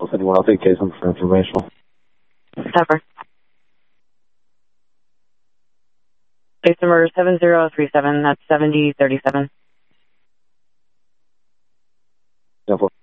anyone else take case number for informational. Pepper. Case number 7037, that's 7037. 10-4.